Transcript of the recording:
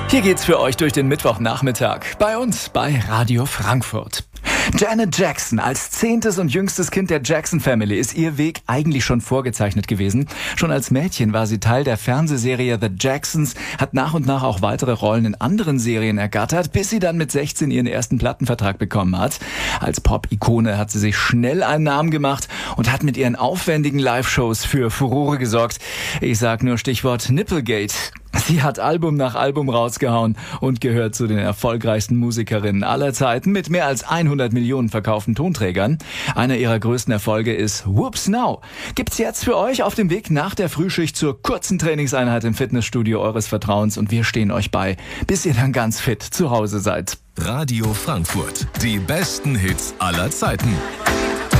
Hier geht's für euch durch den Mittwochnachmittag bei uns bei Radio Frankfurt. Janet Jackson als 10. und jüngstes Kind der Jackson Family ist ihr Weg eigentlich schon vorgezeichnet gewesen. Schon als Mädchen war sie Teil der Fernsehserie The Jacksons, hat nach und nach auch weitere Rollen in anderen Serien ergattert, bis sie dann mit 16 ihren ersten Plattenvertrag bekommen hat. Als Pop-Ikone hat sie sich schnell einen Namen gemacht und hat mit ihren aufwendigen Live-Shows für Furore gesorgt. Ich sag nur Stichwort Nipplegate. Sie hat Album nach Album rausgehauen und gehört zu den erfolgreichsten Musikerinnen aller Zeiten mit mehr als 100 Millionen verkauften Tonträgern. Einer ihrer größten Erfolge ist Whoops Now. Gibt's jetzt für euch auf dem Weg nach der Frühschicht zur kurzen Trainingseinheit im Fitnessstudio eures Vertrauens und wir stehen euch bei, bis ihr dann ganz fit zu Hause seid. Radio Frankfurt. Die besten Hits aller Zeiten.